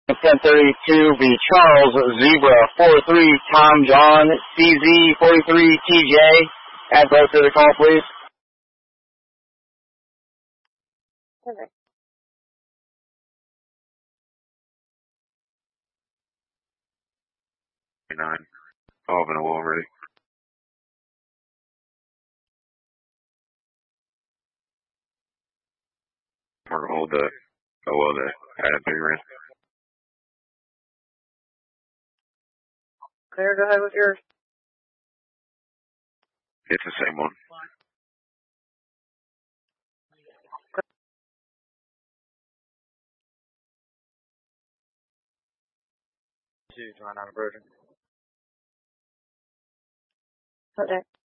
1032 be Charles Zebra 43 Tom John CZ 43 TJ. Add both to the call, please. Okay. 9. All been a wall ready. We're gonna hold the add big ring. Clear, go ahead with yours. It's the same one. Two, 29 approaching. Okay.